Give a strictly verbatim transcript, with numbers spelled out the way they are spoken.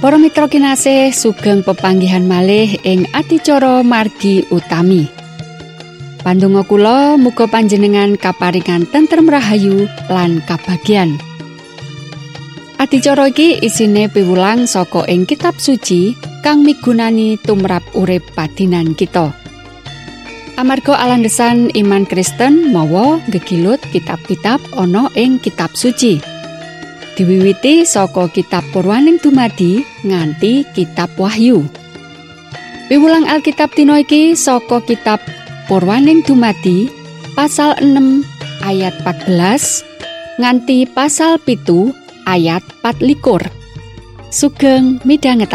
Para mitra kinasih sugeng pepanggihan malih ing adicara margi utami. Pandonga kula muga panjenengan kaparingan tentrem rahayu lan kabagyan. Adicara iki isine piwulang saka ing kitab suci kang migunani tumrap urip padinan kita. Amarga alandesan iman Kristen mawa gegilut kitab-kitab ana ing kitab suci. Diwiwiti saka kitab Purwaning Dumadi nganti kitab Wahyu. Piwulang Alkitab dina iki saka kitab Purwaning Dumadi pasal enam ayat empat belas nganti pasal pitu ayat pat likur. Sugeng midhangetaken.